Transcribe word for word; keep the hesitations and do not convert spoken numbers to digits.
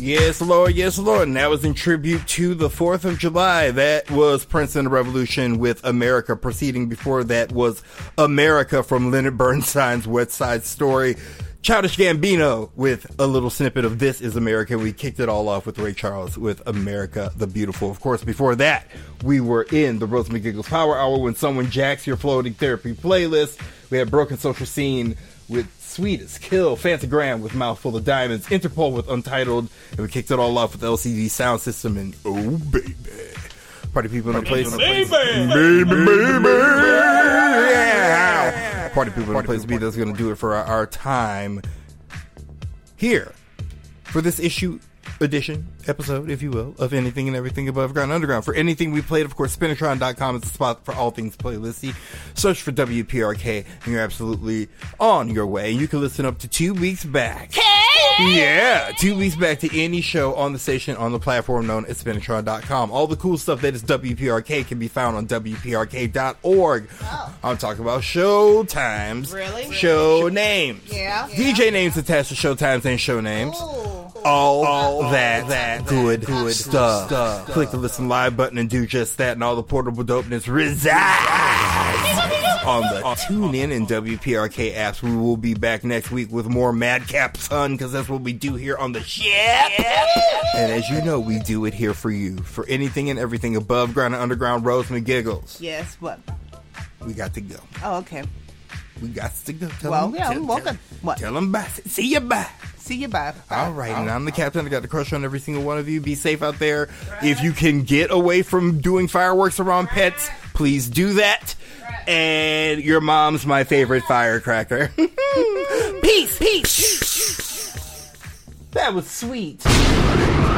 Yes, Lord, yes, Lord. And that was in tribute to the fourth of July. That was Prince and the Revolution with America. Proceeding before that was America from Leonard Bernstein's West Side Story. Childish Gambino with a little snippet of This Is America. We kicked it all off with Ray Charles with America the Beautiful. Of course, before that, we were in the Rose McGiggles Power Hour when someone jacks your floating therapy playlist. We had Broken Social Scene with Sweet as Kill, Fantagram with Mouthful of Diamonds, Interpol with Untitled, and we kicked it all off with L C D Sound System and Oh Baby. Party people in the place. Baby, baby, baby. Yeah. Party people in the place to be. That's going to do it for our, our time here for this issue edition episode, if you will, of Anything and Everything Above Ground Underground. For anything we played, of course, Spinatron dot com is the spot for all things playlisty. Search for W P R K and you're absolutely on your way. You can listen up to two weeks back. Hey! Yeah, two weeks back to any show on the station on the platform known as Spinatron dot com. All the cool stuff that is W P R K can be found on W P R K dot org. Oh. I'm talking about show times. Really? Show really? names. Yeah. D J names attached to show times and show names. Ooh. All, all that, that good, good stuff. stuff. Click the listen live button and do just that, and all the portable dopeness resides on the TuneIn and W P R K apps. We will be back next week with more Madcap Fun, because that's what we do here on the ship. And as you know, we do it here for you. For anything and everything above ground and underground, Rose McGiggles. Yes, what? We got to go. Oh, okay. We got to go. Tell well, them, yeah, tell, welcome. Tell, what? Tell them bye. See you bye. See you, bye. All right, and I'm the captain. I got the crush on every single one of you. Be safe out there. If you can get away from doing fireworks around pets, please do that. And your mom's my favorite firecracker. Peace, peace. That was sweet.